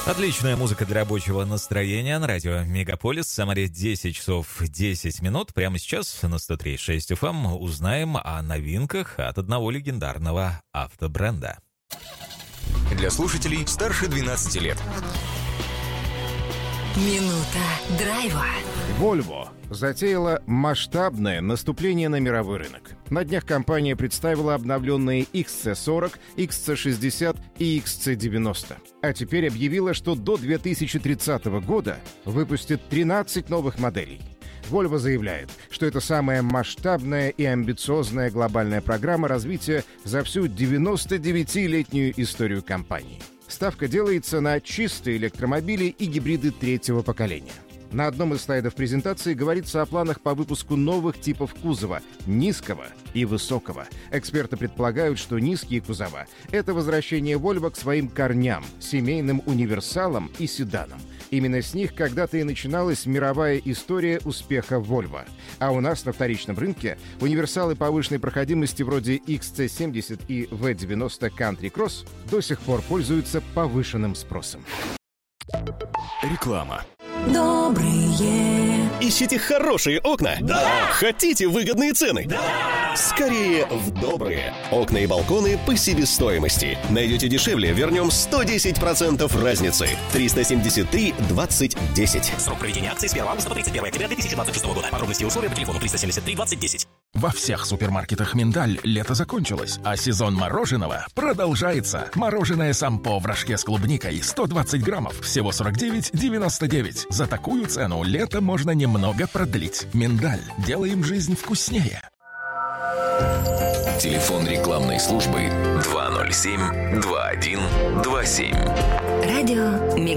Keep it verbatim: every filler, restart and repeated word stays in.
Отличная музыка для рабочего настроения на радио Мегаполис. В Самаре десять часов десять минут. Прямо сейчас на сто три и шесть эф эм узнаем о новинках от одного легендарного автобренда. Для слушателей старше двенадцати лет. Минута драйва. Volvo затеяла масштабное наступление на мировой рынок. На днях компания представила обновленные икс си сорок, икс си шестьдесят и икс си девяносто. А теперь объявила, что до две тысячи тридцатого года выпустит тринадцать новых моделей. Volvo заявляет, что это самая масштабная и амбициозная глобальная программа развития за всю девяностодевятилетнюю историю компании. Ставка делается на чистые электромобили и гибриды третьего поколения. На одном из слайдов презентации говорится о планах по выпуску новых типов кузова – низкого и высокого. Эксперты предполагают, что низкие кузова – это возвращение Volvo к своим корням, семейным универсалам и седанам. Именно с них когда-то и начиналась мировая история успеха Volvo. А у нас на вторичном рынке универсалы повышенной проходимости вроде икс си семьдесят и ви девяносто Country Cross до сих пор пользуются повышенным спросом. Реклама. Добрые. Ищите хорошие окна? Да! Хотите выгодные цены? Да! Скорее в Добрые. Окна и балконы по себестоимости. Найдете дешевле, вернем сто десять процентов разницы. триста семьдесят три двадцать десять. Срок проведения акции с первого августа по тридцать первое октября две тысячи двадцать шестого года. Подробности и условия по телефону триста семьдесят три двадцать десять. Во всех супермаркетах «Миндаль» лето закончилось, а сезон мороженого продолжается. Мороженое «Сампо» в рожке с клубникой сто двадцать граммов, всего сорок девять девяносто девять. За такую цену лето можно немного продлить. «Миндаль». Делаем жизнь вкуснее. Телефон рекламной службы два ноль семь два один два семь. Радио Мегаполис.